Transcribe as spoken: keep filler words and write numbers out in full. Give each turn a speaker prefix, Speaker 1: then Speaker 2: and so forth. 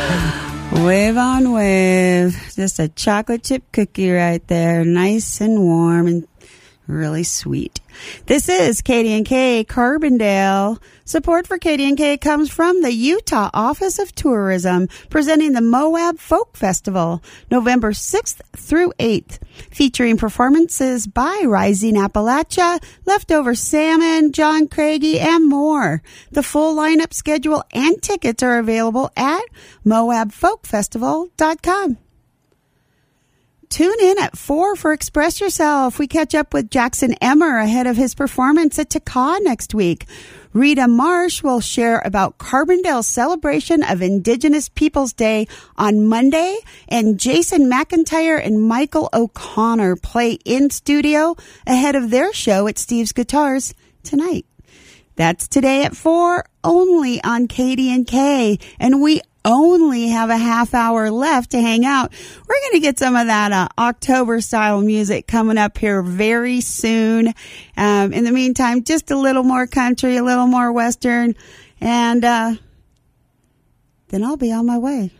Speaker 1: Wave on wave. Just a chocolate chip cookie right there. Nice and warm and really sweet. This is Katie and K Carbondale. Support for Katie and K comes from the Utah Office of Tourism, presenting the Moab Folk Festival, November sixth through eighth, featuring performances by Rising Appalachia, Leftover Salmon, John Craigie, and more. The full lineup schedule and tickets are available at moab folk festival dot com. Tune in at four for Express Yourself. We catch up with Jackson Emmer ahead of his performance at T C A next week. Rita Marsh will share about Carbondale's celebration of Indigenous Peoples Day on Monday, and Jason McIntyre and Michael O'Connor play in studio ahead of their show at Steve's Guitars tonight. That's today at four, only on Katie and K, and we only have a half hour left to hang out. We're going to get some of that uh, October style music coming up here very soon. Um, in the meantime, just a little more country, a little more Western, and uh, then I'll be on my way.